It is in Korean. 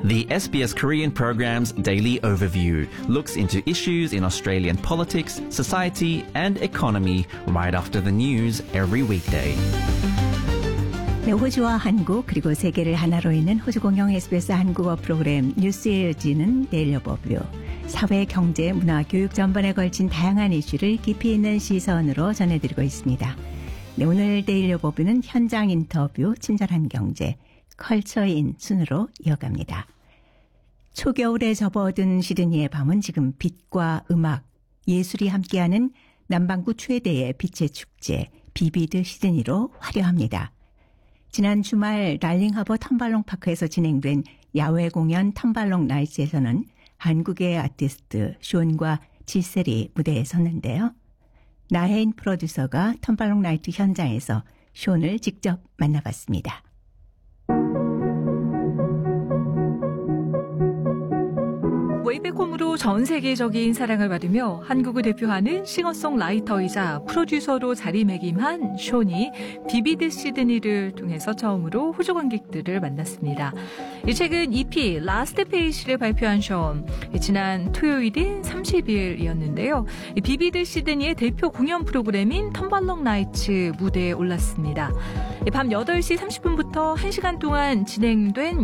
The SBS Korean program's Daily Overview looks into issues in Australian politics, society and economy right after the news every weekday. 네, 호주와 한국 그리고 세계를 하나로 잇는 호주 공영 SBS 한국어 프로그램 뉴스에 이어지는 데일리 오버뷰. 사회, 경제, 문화, 교육 전반에 걸친 다양한 이슈를 깊이 있는 시선으로 전해드리고 있습니다. 네, 오늘 데일리 오버뷰는 현장 인터뷰, 친절한 경제, 컬처인 순으로 이어갑니다. 초겨울에 접어든 시드니의 밤은 지금 빛과 음악, 예술이 함께하는 남반구 최대의 빛의 축제, 비비드 시드니로 화려합니다. 지난 주말 달링하버 텀발롱 파크에서 진행된 야외 공연 텀발롱 나이츠에서는 한국의 아티스트 쇼온과 지셀이 무대에 섰는데요. 나혜인 프로듀서가 텀발롱 나이트 현장에서 쇼온을 직접 만나봤습니다. 웨이백홈으로 전 세계적인 사랑을 받으며 한국을 대표하는 싱어송라이터이자 프로듀서로 자리매김한 쇼니 비비드 시드니를 통해서 처음으로 호주 관객들을 만났습니다. 최근 EP 라스트 페이지를 발표한 쇼 지난 토요일인 30일이었는데요. 비비드 시드니의 대표 공연 프로그램인 텀발롱 나이츠 무대에 올랐습니다. 밤 8시 30분부터 1시간 동안 진행된